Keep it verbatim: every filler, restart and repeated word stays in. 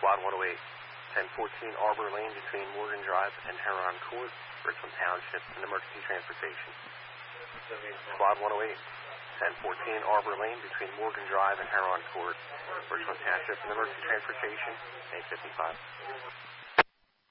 Squad one oh eight, ten fourteen Arbor Lane between Morgan Drive and Heron Court, Richland Township, and emergency transportation. Squad one oh eight, ten fourteen Arbor Lane between Morgan Drive and Heron Court, Richland Township, and emergency transportation, eight fifty-five.